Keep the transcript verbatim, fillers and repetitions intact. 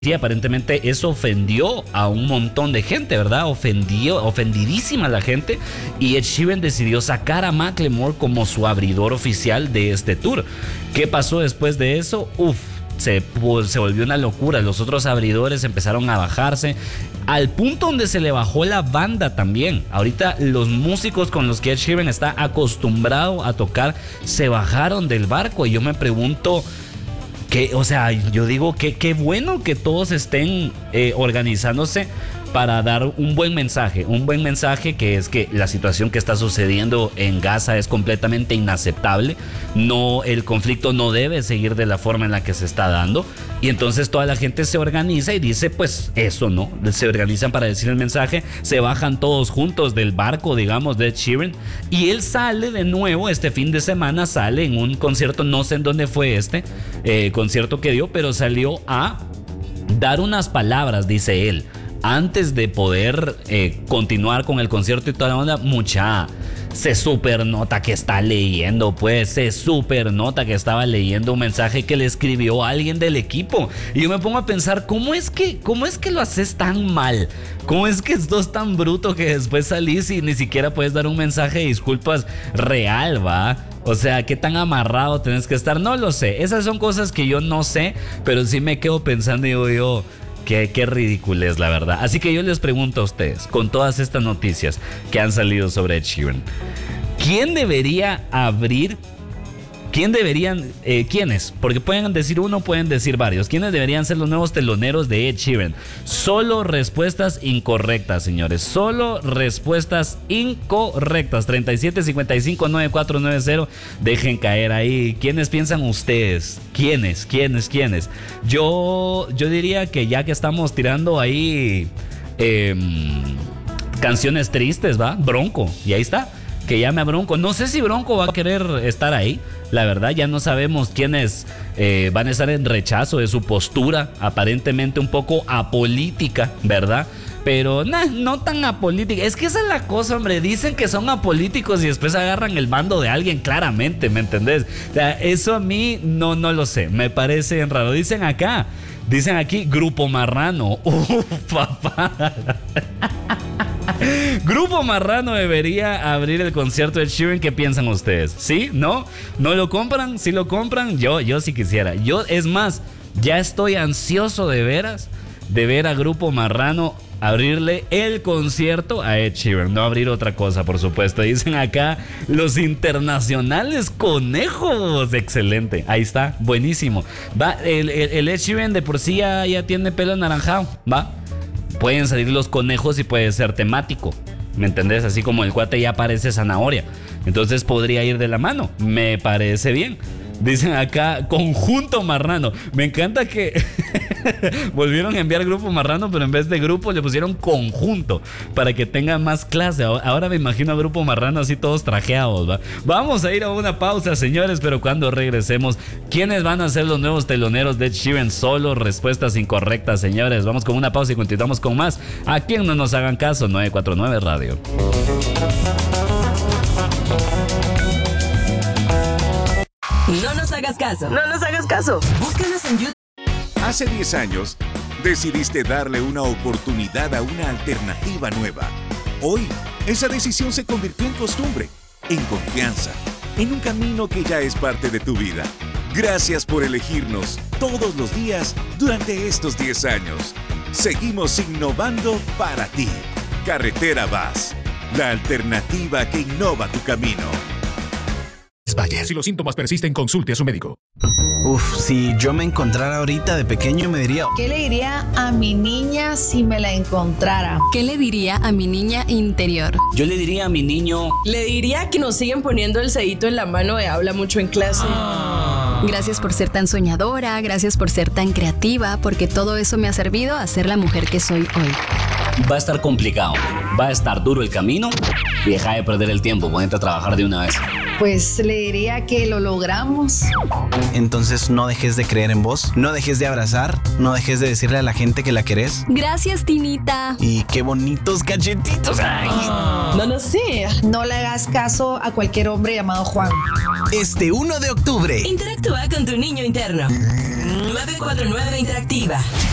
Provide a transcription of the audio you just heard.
Sí, aparentemente eso ofendió a un montón de gente, ¿verdad? Ofendió, ofendidísima la gente, y Ed Sheeran decidió sacar a Macklemore como su abridor oficial de este tour. ¿Qué pasó después de eso? Uf, se, se volvió una locura. Los otros abridores empezaron a bajarse, al punto donde se le bajó la banda también. Ahorita los músicos con los que Ed Sheeran está acostumbrado a tocar se bajaron del barco, y yo me pregunto... Que, o sea, yo digo que qué bueno que todos estén eh, organizándose para dar un buen mensaje, un buen mensaje que es que la situación que está sucediendo en Gaza es completamente inaceptable. No, el conflicto no debe seguir de la forma en la que se está dando, y entonces toda la gente se organiza y dice pues eso, ¿no? Se organizan para decir el mensaje, se bajan todos juntos del barco, digamos, de Ed Sheeran, y él sale de nuevo este fin de semana, sale en un concierto, no sé en dónde fue este eh, concierto que dio, pero salió a dar unas palabras, dice él, antes de poder eh, continuar con el concierto y toda la onda. Mucha, se super nota que está leyendo, pues se super nota que estaba leyendo un mensaje que le escribió alguien del equipo. Y yo me pongo a pensar, ¿cómo es que, cómo es que lo haces tan mal? ¿Cómo es que sos tan bruto que después salís y ni siquiera puedes dar un mensaje de disculpas real, va? O sea, ¿qué tan amarrado tenés que estar? No lo sé, esas son cosas que yo no sé, pero sí me quedo pensando y digo yo... Qué, qué ridículo es, la verdad. Así que yo les pregunto a ustedes, con todas estas noticias que han salido sobre Ed Sheeran, ¿quién debería abrir? ¿Quién deberían, eh, quiénes? Porque pueden decir uno, pueden decir varios. ¿Quiénes deberían ser los nuevos teloneros de Ed Sheeran? Solo respuestas incorrectas, señores. Solo respuestas incorrectas. treinta y siete cincuenta y cinco noventa y cuatro noventa. Dejen caer ahí. ¿Quiénes piensan ustedes? ¿Quiénes? ¿Quiénes? ¿Quiénes? Yo, yo diría que ya que estamos tirando ahí eh, canciones tristes, ¿va? Bronco. Y ahí está. Que llame a Bronco. No sé si Bronco va a querer estar ahí. La verdad, ya no sabemos quiénes eh, van a estar en rechazo de su postura, aparentemente un poco apolítica, ¿verdad? Pero nah, no tan apolítica. Es que esa es la cosa, hombre. Dicen que son apolíticos y después agarran el bando de alguien, claramente, ¿me entendés? O sea, eso a mí no, no lo sé. Me parece raro. Dicen acá, dicen aquí, Grupo Marrano. Uf, papá. Grupo Marrano debería abrir el concierto de Sheeran. ¿Qué piensan ustedes? ¿Sí? ¿No? ¿No lo compran? ¿Sí lo compran? Yo, yo sí quisiera. Yo, es más, ya estoy ansioso de veras de ver a Grupo Marrano abrirle el concierto a Ed Sheeran. No abrir otra cosa, por supuesto. Dicen acá los internacionales conejos. Excelente. Ahí está. Buenísimo. Va, el, el, el Ed Sheeran de por sí ya, ya tiene pelo anaranjado. Va. Pueden salir los conejos y puede ser temático, ¿me entendés? Así como el cuate ya parece zanahoria, entonces podría ir de la mano. Me parece bien. Dicen acá, Conjunto Marrano. Me encanta que volvieron a enviar Grupo Marrano, pero en vez de grupo le pusieron conjunto para que tenga más clase. Ahora me imagino a Grupo Marrano así todos trajeados, ¿va? Vamos a ir a una pausa, señores, pero cuando regresemos, ¿quiénes van a ser los nuevos teloneros de Ed Sheeran? Solo respuestas incorrectas, señores. Vamos con una pausa y continuamos con más. Aquí en No Nos Hagan Caso, nueve cuatro nueve Radio. No nos hagas caso. No nos hagas caso. Búscanos en YouTube. Hace diez años, decidiste darle una oportunidad a una alternativa nueva. Hoy, esa decisión se convirtió en costumbre, en confianza, en un camino que ya es parte de tu vida. Gracias por elegirnos todos los días durante estos diez años. Seguimos innovando para ti. Carretera Vas, la alternativa que innova tu camino. Bayer. Si los síntomas persisten, consulte a su médico. Uf, si yo me encontrara ahorita de pequeño me diría... ¿Qué le diría a mi niña si me la encontrara? ¿Qué le diría a mi niña interior? Yo le diría a mi niño... Le diría que nos siguen poniendo el sedito en la mano de habla mucho en clase. Ah. Gracias por ser tan soñadora, gracias por ser tan creativa, porque todo eso me ha servido a ser la mujer que soy hoy. Va a estar complicado, va a estar duro el camino y deja de perder el tiempo, ponete a trabajar de una vez. Pues le diría que lo logramos. Entonces no dejes de creer en vos, no dejes de abrazar, no dejes de decirle a la gente que la querés. Gracias, Tinita. Y qué bonitos cachetitos. Ay. No lo sé. No le hagas caso a cualquier hombre llamado Juan. Este uno de octubre. Interactúa con tu niño interno. nueve cuatro nueve Interactiva.